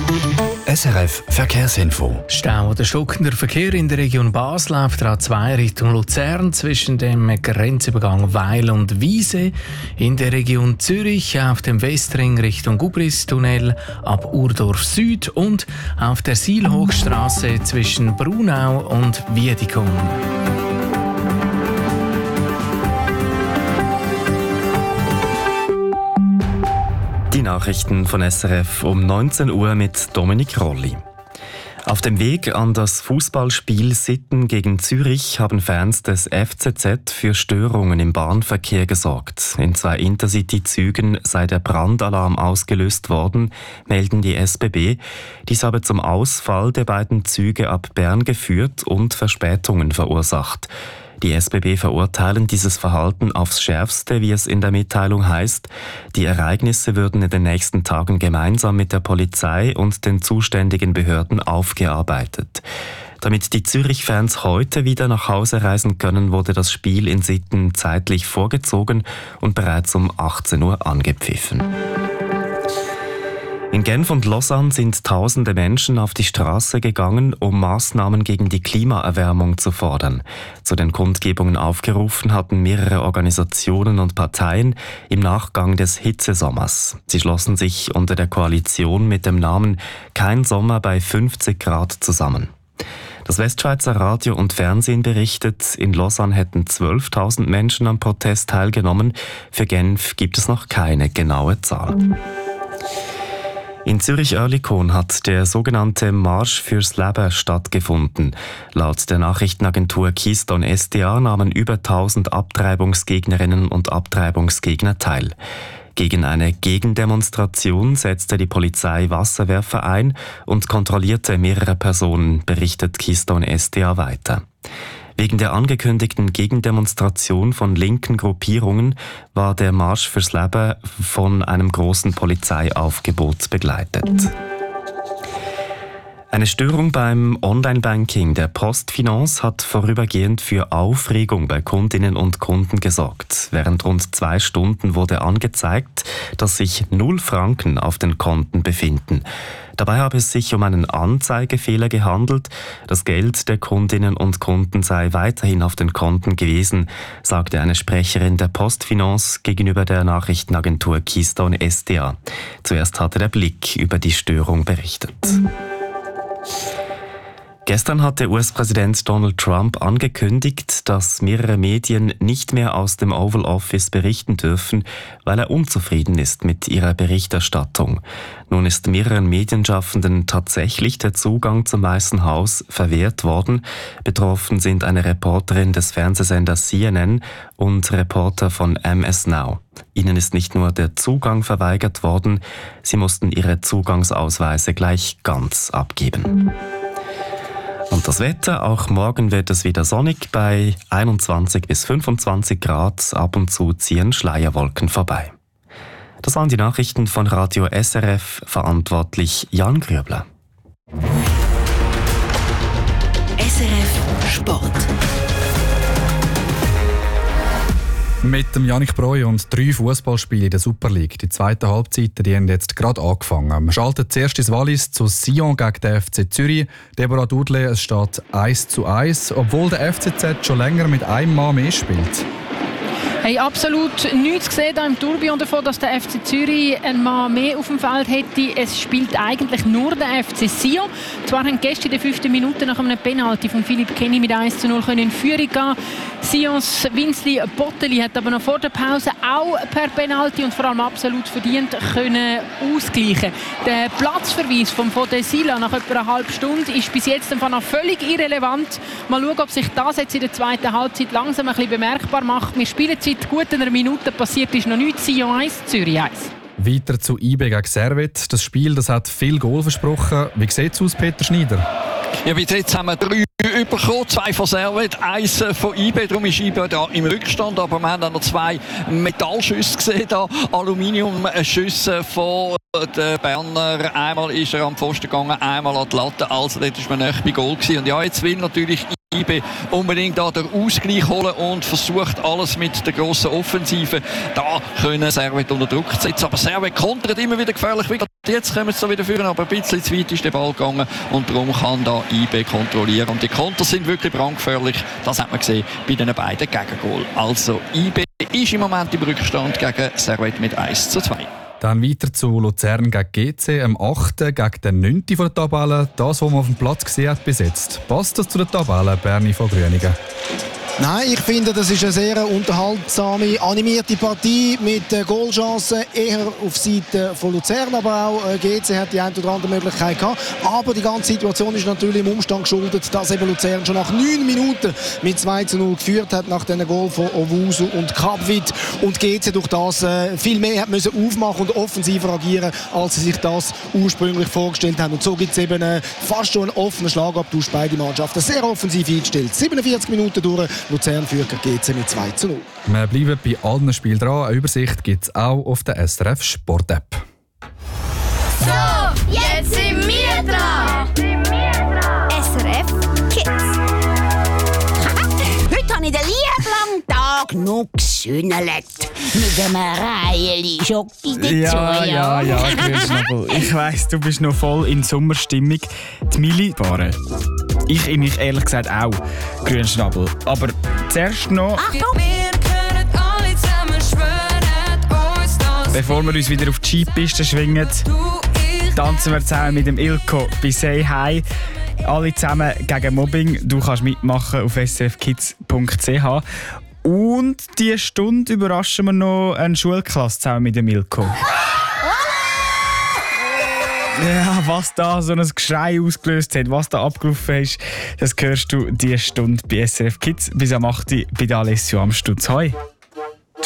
SRF Verkehrsinfo. Stau oder stockender Verkehr in der Region Basel auf der A2 Richtung Luzern zwischen dem Grenzübergang Weil und Wiese. In der Region Zürich auf dem Westring Richtung Gubristunnel ab Urdorf Süd und auf der Sielhochstraße zwischen Brunau und Wiedikon. Die Nachrichten von SRF um 19 Uhr mit Dominik Rolli. Auf dem Weg an das Fußballspiel Sitten gegen Zürich haben Fans des FCZ für Störungen im Bahnverkehr gesorgt. In 2 Intercity-Zügen sei der Brandalarm ausgelöst worden, melden die SBB. Dies habe zum Ausfall der beiden Züge ab Bern geführt und Verspätungen verursacht. Die SBB verurteilen dieses Verhalten aufs Schärfste, wie es in der Mitteilung heißt. Die Ereignisse würden in den nächsten Tagen gemeinsam mit der Polizei und den zuständigen Behörden aufgearbeitet. Damit die Zürich-Fans heute wieder nach Hause reisen können, wurde das Spiel in Sitten zeitlich vorgezogen und bereits um 18 Uhr angepfiffen. In Genf und Lausanne sind tausende Menschen auf die Straße gegangen, um Maßnahmen gegen die Klimaerwärmung zu fordern. Zu den Kundgebungen aufgerufen hatten mehrere Organisationen und Parteien im Nachgang des Hitzesommers. Sie schlossen sich unter der Koalition mit dem Namen Kein Sommer bei 50 Grad zusammen. Das Westschweizer Radio und Fernsehen berichtet, in Lausanne hätten 12.000 Menschen am Protest teilgenommen. Für Genf gibt es noch keine genaue Zahl. In Zürich-Oerlikon hat der sogenannte Marsch fürs Leben stattgefunden. Laut der Nachrichtenagentur Keystone SDA nahmen über 1000 Abtreibungsgegnerinnen und Abtreibungsgegner teil. Gegen eine Gegendemonstration setzte die Polizei Wasserwerfer ein und kontrollierte mehrere Personen, berichtet Keystone SDA weiter. Wegen der angekündigten Gegendemonstration von linken Gruppierungen war der Marsch fürs Leben von einem großen Polizeiaufgebot begleitet. Eine Störung beim Online-Banking der Postfinance hat vorübergehend für Aufregung bei Kundinnen und Kunden gesorgt. Während rund 2 Stunden wurde angezeigt, dass sich 0 Franken auf den Konten befinden. Dabei habe es sich um einen Anzeigefehler gehandelt. Das Geld der Kundinnen und Kunden sei weiterhin auf den Konten gewesen, sagte eine Sprecherin der Postfinance gegenüber der Nachrichtenagentur Keystone SDA. Zuerst hatte der Blick über die Störung berichtet. Gestern hatte US-Präsident Donald Trump angekündigt, dass mehrere Medien nicht mehr aus dem Oval Office berichten dürfen, weil er unzufrieden ist mit ihrer Berichterstattung. Nun ist mehreren Medienschaffenden tatsächlich der Zugang zum Weißen Haus verwehrt worden. Betroffen sind eine Reporterin des Fernsehsenders CNN und Reporter von MS Now. Ihnen ist nicht nur der Zugang verweigert worden, sie mussten ihre Zugangsausweise gleich ganz abgeben. Und das Wetter, auch morgen wird es wieder sonnig bei 21 bis 25 Grad. Ab und zu ziehen Schleierwolken vorbei. Das waren die Nachrichten von Radio SRF, verantwortlich Jan Grübler. SRF Sport. Mit dem Yannick Breu und 3 Fußballspielen in der Super League. Die zweite Halbzeit, die haben jetzt gerade angefangen. Wir schalten zuerst ins Wallis zu Sion gegen den FC Zürich. Deborah Dudley, es steht 1:1, obwohl der FCZ schon länger mit einem Mann mehr spielt. Hey, absolut nichts gesehen hier im Tourbillon davon, dass der FC Zürich einen Mann mehr auf dem Feld hätte. Es spielt eigentlich nur der FC Sion. Zwar haben die Gäste in der 5. Minute nach einem Penalty von Philipp Kenny mit 1:0 in Führung gehen. Sions Winzli Botteli hat aber noch vor der Pause auch per Penalty und vor allem absolut verdient können ausgleichen. Der Platzverweis von Fode Sila nach etwa einer halben Stunde ist bis jetzt einfach noch völlig irrelevant. Mal schauen, ob sich das jetzt in der zweiten Halbzeit langsam ein bisschen bemerkbar macht. Wir spielen seit gut einer Minute, passiert ist noch nichts. Sion 1, Zürich 1. Weiter zu IB gegen Servette. Das Spiel, das hat viel Goal versprochen. Wie sieht es aus, Peter Schneider? Ja, bis jetzt haben wir 3 bekommen, 2 von Servette, 1 von IB. Darum ist IB da im Rückstand. Aber wir haben auch noch 2 Metallschüsse gesehen, da Aluminiumschüsse von den Berner. Einmal ist er am Pfosten gegangen, einmal an die Latte. Also dort war man nicht bei Goal gewesen. Und ja, jetzt will natürlich IB unbedingt da den Ausgleich holen und versucht alles mit der grossen Offensive da können Servette unter Druck zu setzen. Aber Servette kontert immer wieder gefährlich. Wie Jetzt kommen sie wieder führen, aber ein bisschen zu weit ist der Ball gegangen und darum kann da IB kontrollieren. Und die Konter sind wirklich brandgefährlich. Das hat man gesehen bei den beiden Gegengol. Also IB ist im Moment im Rückstand gegen Servette mit 1:2. Dann weiter zu Luzern gegen GC, am 8. gegen den 9. von der Tabelle. Das, was man auf dem Platz gesehen hat, bis jetzt. Passt das zu der Tabelle, Berni von Grünigen? Nein, ich finde, das ist eine sehr unterhaltsame, animierte Partie mit Goalchancen, eher auf Seite von Luzern, aber auch GC hat die eine oder andere Möglichkeit gehabt. Aber die ganze Situation ist natürlich im Umstand geschuldet, dass eben Luzern schon nach 9 Minuten mit 2:0 geführt hat, nach dem Goal von Owusu und Kapwit. Und GC durch das viel mehr hat müssen aufmachen und offensiver agieren, als sie sich das ursprünglich vorgestellt haben. Und so gibt es eben fast schon einen offenen Schlagabtausch, beide Mannschaften. Sehr offensiv eingestellt. 47 Minuten durch. Luzern führt GC mit 2:0. Wir bleiben bei allen Spielen dran. Eine Übersicht gibt es auch auf der SRF Sport App. So, jetzt sind wir dran. SRF Kids. Heute habe ich den lieben langen Tag noch gesühnelt. Mit einem Reihe Schoki dazu. Ja, Grünschnabel. Ich weiss, du bist noch voll in Sommerstimmung. Die Mili fahren. Ich ehrlich gesagt auch, Grünschnabel. Aber zuerst noch... Achtung! Bevor wir uns wieder auf die Skipiste schwingen, tanzen wir zusammen mit dem Ilko bei Say Hi. Alle zusammen gegen Mobbing. Du kannst mitmachen auf srfkids.ch. Und diese Stunde überraschen wir noch eine Schulklasse zusammen mit dem Ilko. Ja, was da so ein Geschrei ausgelöst hat, was da abgerufen ist, das hörst du diese Stunde bei SRF Kids bis am 8. bei der Alessio am Stutz. Hoi!